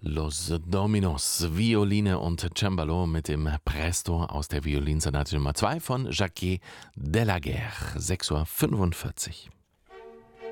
Los Dominos, Violine und Cembalo mit dem Presto aus der Violinsonate Nummer 2 von Jacques Delaguerre, 6:45 Uhr.